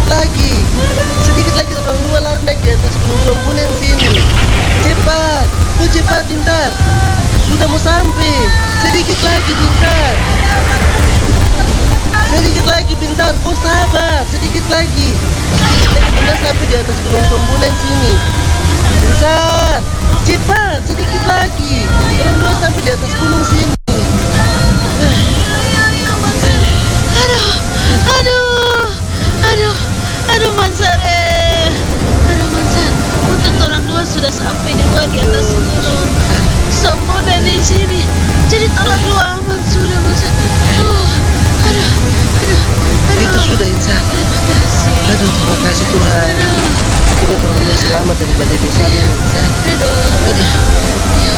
sedikit lagi orang dua lari naik di atas gunung Sombulen sini. Cepat, oh cepat Bintar, sudah mau sampai. Sedikit lagi Bintar, sedikit lagi Bintar, oh sabar, sedikit lagi. Sudah sampai di atas gunung Sombulen sini. Bintar, cepat, sedikit lagi. Orang dua sampai di atas gunung sini. Aduh, aduh, aduh Mansar, aduh Mansar, untuk orang dua sudah sampai juga di atas gunung Sombulen di sini. Jadi tolong dua aman sudah Mansar. Aduh, Itu sudah Insan. terima kasih. Aduh, terima kasih Tuhan. Kita orang selamat dari badai besar ini Insan. Aduh.